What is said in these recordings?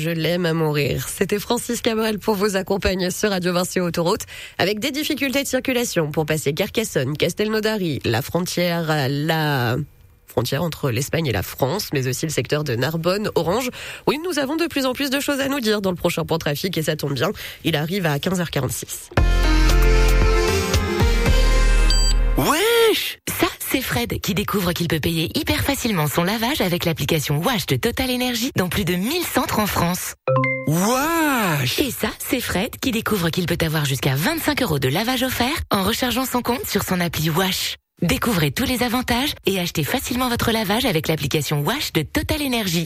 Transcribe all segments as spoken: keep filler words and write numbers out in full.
je l'aime à mourir. C'était Francis Cabrel pour vous accompagner sur Radio Vinci Autoroute avec des difficultés de circulation pour passer Carcassonne, Castelnaudary, la frontière, la frontière entre l'Espagne et la France, mais aussi le secteur de Narbonne, Orange. Oui, nous avons de plus en plus de choses à nous dire dans le prochain point trafic et ça tombe bien. Il arrive à quinze heures quarante-six. Wesh! Ça, c'est Fred qui découvre qu'il peut payer hyper facilement son lavage avec l'application Wash de Total Energy dans plus de mille centres en France. Wesh! Et ça, c'est Fred qui découvre qu'il peut avoir jusqu'à vingt-cinq euros de lavage offert en rechargeant son compte sur son appli Wash. Découvrez tous les avantages et achetez facilement votre lavage avec l'application Wash de Total Energy.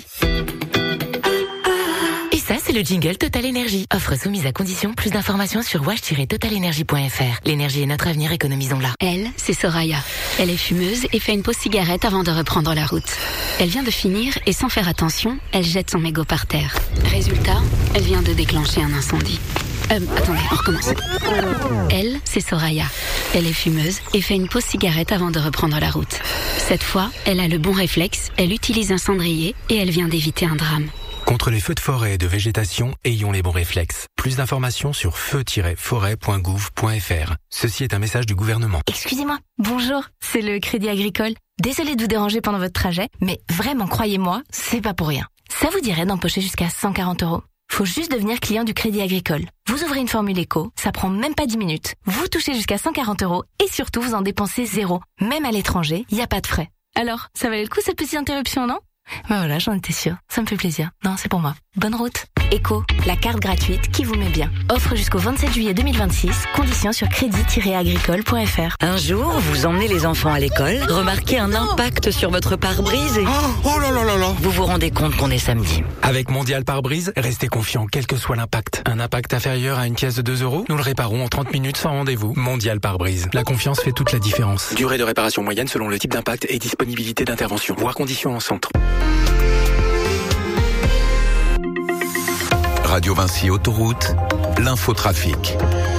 Et ça, c'est le jingle Total Energy. Offre soumise à condition. Plus d'informations sur wash tiret total energy point f r. L'énergie est notre avenir, économisons-la. Elle, c'est Soraya. Elle est fumeuse et fait une pause cigarette avant de reprendre la route. Elle vient de finir et sans faire attention, elle jette son mégot par terre. Résultat, elle vient de déclencher un incendie. Euh, attendez, on recommence. Elle, c'est Soraya. Elle est fumeuse et fait une pause cigarette avant de reprendre la route. Cette fois, elle a le bon réflexe, elle utilise un cendrier et elle vient d'éviter un drame. Contre les feux de forêt et de végétation, ayons les bons réflexes. Plus d'informations sur feu tiret forêt point gouv point f r. Ceci est un message du gouvernement. Excusez-moi, bonjour, c'est le Crédit Agricole. Désolée de vous déranger pendant votre trajet, mais vraiment, croyez-moi, c'est pas pour rien. Ça vous dirait d'empocher jusqu'à cent quarante euros? Faut juste devenir client du Crédit Agricole. Vous ouvrez une formule éco, ça prend même pas dix minutes. Vous touchez jusqu'à cent quarante euros et surtout vous en dépensez zéro. Même à l'étranger, il n'y a pas de frais. Alors, ça valait le coup cette petite interruption, non? Ben voilà, j'en étais sûre. Ça me fait plaisir. Non, c'est pour moi. Bonne route. Eco, la carte gratuite qui vous met bien. Offre jusqu'au vingt-sept juillet deux mille vingt-six. Conditions sur crédit tiret agricole point f r. Un jour, vous emmenez les enfants à l'école, remarquez un impact sur votre pare-brise et... Oh, oh là là là là! Vous vous rendez compte qu'on est samedi. Avec Mondial Pare-Brise, restez confiant quel que soit l'impact. Un impact inférieur à une pièce de deux euros, nous le réparons en trente minutes sans rendez-vous. Mondial Pare-Brise. La confiance fait toute la différence. Durée de réparation moyenne selon le type d'impact et disponibilité d'intervention. Voir conditions en centre. Radio Vinci Autoroute, l'infotrafic.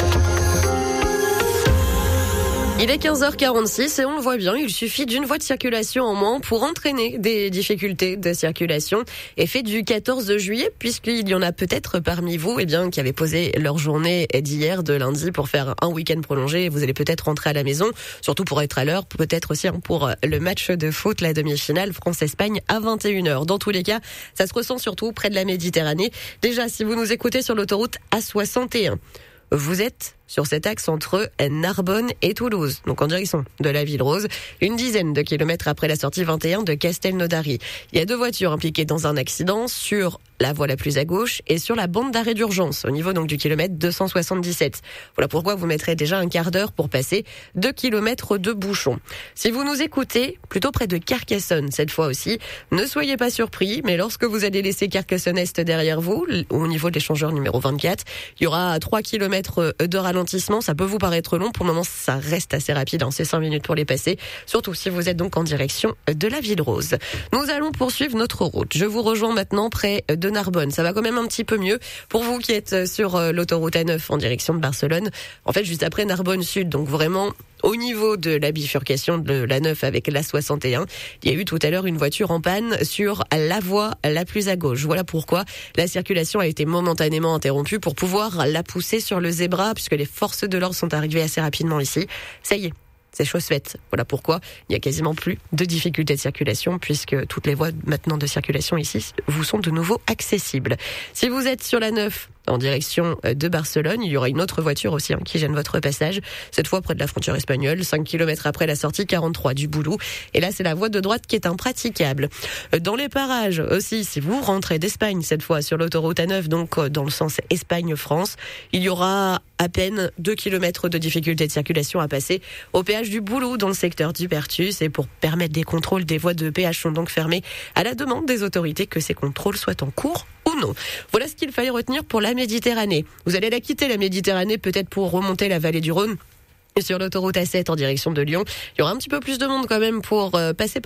Il est quinze heures quarante-six et on le voit bien, il suffit d'une voie de circulation en moins pour entraîner des difficultés de circulation. Effet du quatorze juillet, puisqu'il y en a peut-être parmi vous eh bien, qui avaient posé leur journée d'hier, de lundi, pour faire un week-end prolongé. Vous allez peut-être rentrer à la maison, surtout pour être à l'heure, peut-être aussi pour le match de foot, la demi-finale France-Espagne à vingt et une heures. Dans tous les cas, ça se ressent surtout près de la Méditerranée. Déjà, si vous nous écoutez sur l'autoroute A soixante et un, vous êtes sur cet axe entre Narbonne et Toulouse, donc en direction de la Ville Rose, une dizaine de kilomètres après la sortie vingt et un de Castelnaudary. Il y a deux voitures impliquées dans un accident sur la voie la plus à gauche et sur la bande d'arrêt d'urgence, au niveau donc du kilomètre deux cent soixante-dix-sept. Voilà pourquoi vous mettrez déjà un quart d'heure pour passer deux kilomètres de bouchon. Si vous nous écoutez, plutôt près de Carcassonne cette fois aussi, ne soyez pas surpris, mais lorsque vous allez laisser Carcassonne-Est derrière vous, au niveau de l'échangeur numéro vingt-quatre, il y aura trois kilomètres de ralentissement. Ça peut vous paraître long, pour le moment ça reste assez rapide, hein, c'est cinq minutes pour les passer, surtout si vous êtes donc en direction de la Ville Rose. Nous allons poursuivre notre route. Je vous rejoins maintenant près de Narbonne. Ça va quand même un petit peu mieux pour vous qui êtes sur l'autoroute A neuf en direction de Barcelone. En fait, juste après Narbonne Sud, donc vraiment au niveau de la bifurcation de l'A neuf avec l'A soixante et un, il y a eu tout à l'heure une voiture en panne sur la voie la plus à gauche. Voilà pourquoi la circulation a été momentanément interrompue pour pouvoir la pousser sur le zébra, puisque les forces de l'ordre sont arrivées assez rapidement ici. Ça y est, c'est chose faite. Voilà pourquoi il n'y a quasiment plus de difficultés de circulation, puisque toutes les voies maintenant de circulation ici vous sont de nouveau accessibles. Si vous êtes sur la neuf en direction de Barcelone, il y aura une autre voiture aussi hein, qui gêne votre passage, cette fois près de la frontière espagnole, cinq kilomètres après la sortie quarante-trois du Boulou. Et là, c'est la voie de droite qui est impraticable. Dans les parages aussi, si vous rentrez d'Espagne, cette fois sur l'autoroute A neuf, donc dans le sens Espagne-France, il y aura à peine deux kilomètres de difficulté de circulation à passer au péage du Boulou dans le secteur du Pertus. Et pour permettre des contrôles, des voies de péage sont donc fermées à la demande des autorités que ces contrôles soient en cours ou non. Voilà ce qu'il fallait retenir pour la Méditerranée. Vous allez la quitter, la Méditerranée, peut-être pour remonter la vallée du Rhône. Et sur l'autoroute A sept en direction de Lyon, il y aura un petit peu plus de monde quand même pour euh, passer par